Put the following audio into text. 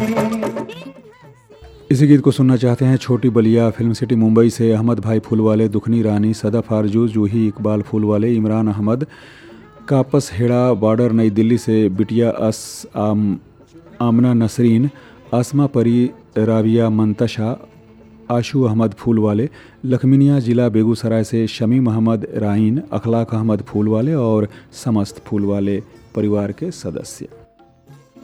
इसी गीत को सुनना चाहते हैं छोटी बलिया फिल्म सिटी मुंबई से अहमद भाई फूलवाले, दुखनी रानी, सदफ आरजू, जूही इकबाल फूलवाले, इमरान अहमद, कापस हेड़ा बॉर्डर नई दिल्ली से बिटिया आमना नसरीन, आसमा परी, राबिया मंतशा, आशू अहमद फूलवाले, लखमीनिया ज़िला बेगूसराय से शमीम अहमद राइन, अखलाक अहमद फूलवाले और समस्त फूलवाले परिवार के सदस्य।